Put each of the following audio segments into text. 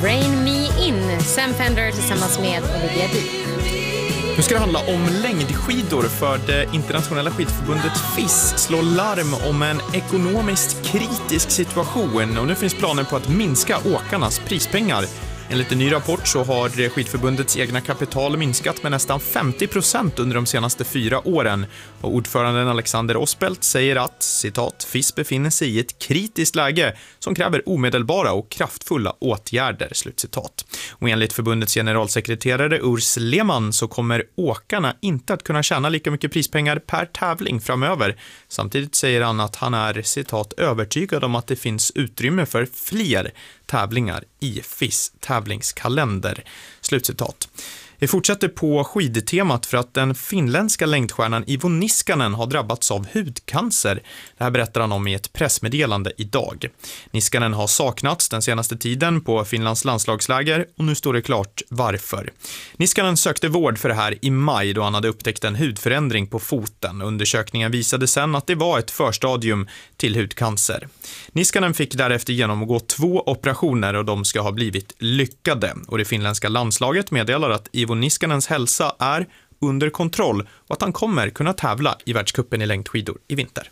Rain Me In, Sam Fender tillsammans med Olivia Deep. Nu ska det handla om längdskidor för det internationella skidförbundet FIS slår larm om en ekonomiskt kritisk situation och nu finns planer på att minska åkarnas prispengar. Enligt en ny rapport så har skidförbundets egna kapital minskat med nästan 50% under de senaste 4 åren. Och ordföranden Alexander Ospelt säger att, citat, FIS befinner sig i ett kritiskt läge som kräver omedelbara och kraftfulla åtgärder, slutcitat. Och enligt förbundets generalsekreterare Urs Lehmann så kommer åkarna inte att kunna tjäna lika mycket prispengar per tävling framöver. Samtidigt säger han att han är, citat, övertygad om att det finns utrymme för fler tävlingar i FIS tävlingskalender, slutcitat. Vi fortsätter på skidtemat för att den finländska längdstjärnan Iivo Niskanen har drabbats av hudcancer. Det här berättar han om i ett pressmeddelande idag. Niskanen har saknats den senaste tiden på Finlands landslagsläger och nu står det klart varför. Niskanen sökte vård för det här i maj då han hade upptäckt en hudförändring på foten. Undersökningen visade sen att det var ett förstadium till hudcancer. Niskanen fick därefter genomgå 2 operationer och de ska ha blivit lyckade. Och det finländska landslaget meddelar att Iivo Niskanens hälsa är under kontroll och att han kommer kunna tävla i världscupen i längdskidor i vinter.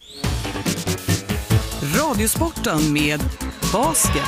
Radiosporten med basket.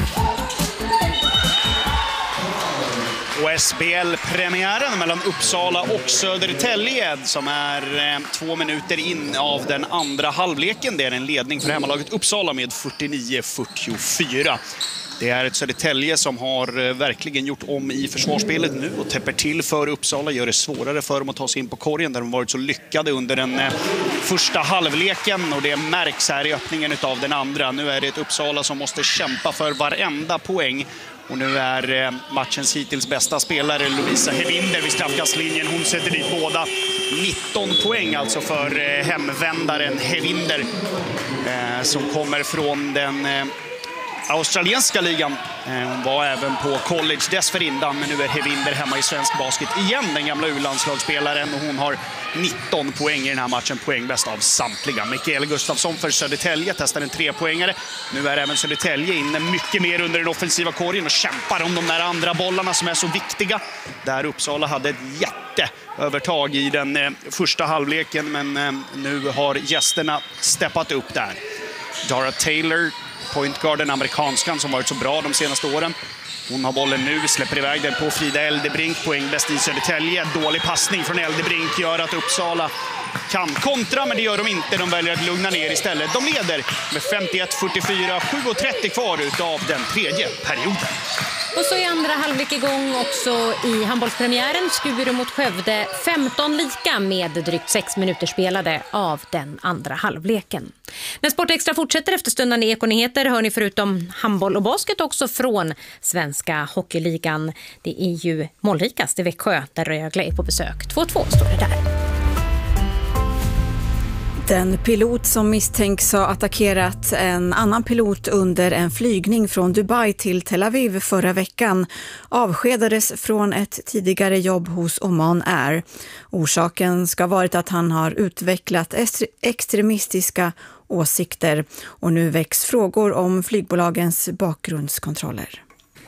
Och SBL-premiären mellan Uppsala och Södertälje som är 2 minuter in av den andra halvleken. Det är en ledning för hemmalaget Uppsala med 49-44. Det är ett Södertälje som har verkligen gjort om i försvarsspelet nu och täpper till för Uppsala, gör det svårare för dem att ta sig in på korgen där de varit så lyckade under den första halvleken och det märks här i öppningen av den andra. Nu är det ett Uppsala som måste kämpa för varenda poäng. Och nu är matchens hittills bästa spelare Lovisa Hevinder vid straffkastlinjen. Hon sätter dit båda. 19 poäng alltså för hemvändaren Hevinder som kommer från den australienska ligan. Hon var även på college dessförinnan, men nu är Hevinder hemma i svensk basket igen, den gamla U-landslagsspelaren, och hon har 19 poäng i den här matchen, poäng bäst av samtliga. Mikael Gustafsson för Södertälje testar en 3-poängare. Nu är även Södertälje inne mycket mer under den offensiva korgen och kämpar om de där andra bollarna som är så viktiga. Där Uppsala hade ett jätteövertag i den första halvleken, men nu har gästerna steppat upp där. Dara Taylor, pointguarden, amerikanskan som varit så bra de senaste åren. Hon har bollen nu, släpper iväg den på Frida Eldebrink, poäng bäst i Södertälje. Dålig passning från Eldebrink gör att Uppsala kan kontra, men det gör de inte. De väljer att lugna ner istället. De leder med 51-44, 7:30 kvar av den tredje perioden. Och så är andra halvlek igång också i handbollspremiären. Skuru mot Skövde, 15 lika med drygt 6 minuter spelade av den andra halvleken. När Sportextra fortsätter efter stundan i Ekonyheter hör ni förutom handboll och basket också från Svenska hockeyligan. Det är ju målrikast i Växjö där Rögle är på besök. 2-2 står det där. Den pilot som misstänks ha attackerat en annan pilot under en flygning från Dubai till Tel Aviv förra veckan avskedades från ett tidigare jobb hos Oman Air. Orsaken ska varit att han har utvecklat extremistiska åsikter och nu väcks frågor om flygbolagens bakgrundskontroller.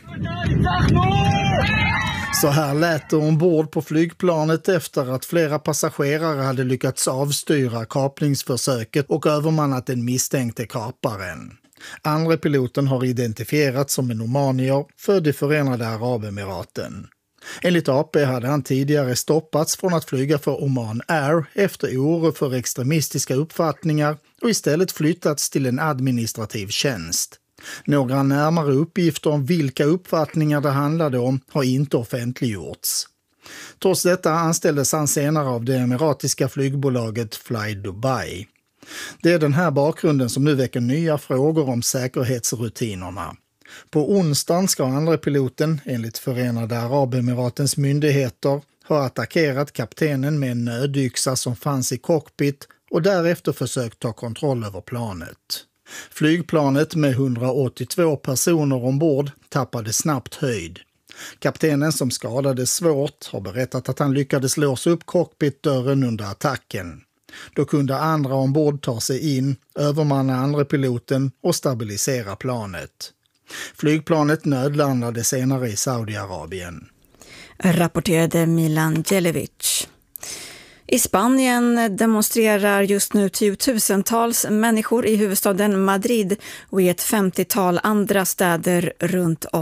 Så här lät det ombord på flygplanet efter att flera passagerare hade lyckats avstyra kapningsförsöket och övermannat den misstänkte kaparen. Andra piloten har identifierats som en omanier född i Förenade Arabemiraten. Enligt AP hade han tidigare stoppats från att flyga för Oman Air efter oro för extremistiska uppfattningar och istället flyttats till en administrativ tjänst. Några närmare uppgifter om vilka uppfattningar det handlade om har inte offentliggjorts. Trots detta anställdes han senare av det emiratiska flygbolaget Fly Dubai. Det är den här bakgrunden som nu väcker nya frågor om säkerhetsrutinerna. På onsdagen ska andra piloten, enligt Förenade Arabemiratens myndigheter, ha attackerat kaptenen med en nödyxa som fanns i cockpit och därefter försökt ta kontroll över planet. Flygplanet med 182 personer ombord tappade snabbt höjd. Kaptenen som skadades svårt har berättat att han lyckades låsa upp cockpitdörren under attacken. Då kunde andra ombord ta sig in, övermanna andra piloten och stabilisera planet. Flygplanet nödlandade senare i Saudiarabien. Rapporterade Milan Djelevic. I Spanien demonstrerar just nu tiotusentals människor i huvudstaden Madrid och i ett 50-tal andra städer runt om.